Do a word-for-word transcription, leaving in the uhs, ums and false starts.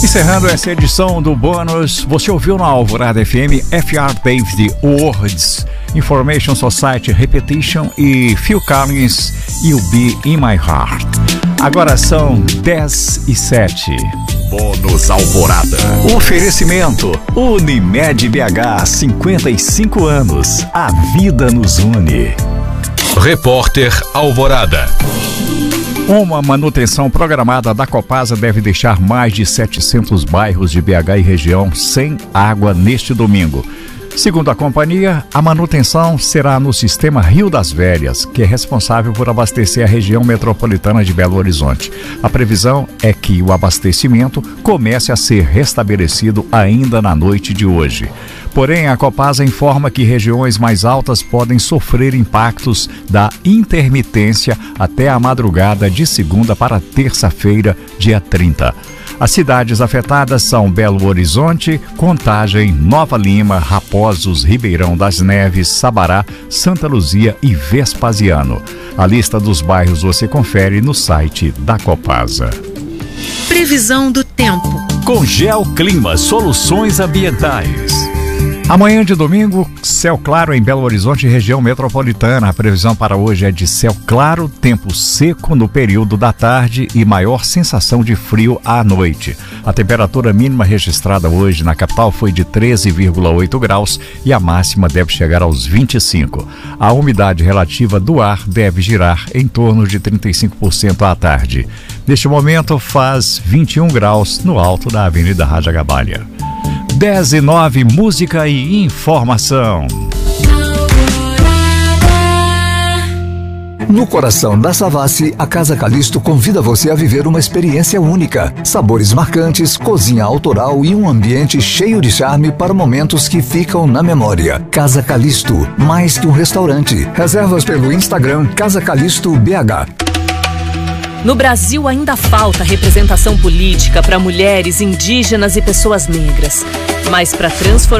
Encerrando essa edição do Bônus, você ouviu na Alvorada F M F R David Words, Information Society Repetition e Phil Collins, You'll Be In My Heart. Agora são dez e sete. Bônus Alvorada. Oferecimento Unimed B H, cinquenta e cinco anos. A vida nos une. Repórter Alvorada. Uma manutenção programada da Copasa deve deixar mais de setecentos bairros de B H e região sem água neste domingo. Segundo a companhia, a manutenção será no sistema Rio das Velhas, que é responsável por abastecer a região metropolitana de Belo Horizonte. A previsão é que o abastecimento comece a ser restabelecido ainda na noite de hoje. Porém, a Copasa informa que regiões mais altas podem sofrer impactos da intermitência até a madrugada de segunda para terça-feira, dia trinta. As cidades afetadas são Belo Horizonte, Contagem, Nova Lima, Raposos, Ribeirão das Neves, Sabará, Santa Luzia e Vespasiano. A lista dos bairros você confere no site da Copasa. Previsão do tempo. Com Geoclima Soluções Ambientais. Amanhã de domingo, céu claro em Belo Horizonte e região metropolitana. A previsão para hoje é de céu claro, tempo seco no período da tarde e maior sensação de frio à noite. A temperatura mínima registrada hoje na capital foi de treze vírgula oito graus e a máxima deve chegar aos vinte e cinco. A umidade relativa do ar deve girar em torno de trinta e cinco por cento à tarde. Neste momento faz vinte e um graus no alto da Avenida Raja Gabalha. dez e nove, música e informação. No coração da Savassi, a Casa Calisto convida você a viver uma experiência única. Sabores marcantes, cozinha autoral e um ambiente cheio de charme para momentos que ficam na memória. Casa Calisto, mais que um restaurante. Reservas pelo Instagram Casa Calisto B H. No Brasil ainda falta representação política para mulheres, indígenas e pessoas negras. Mas para transformar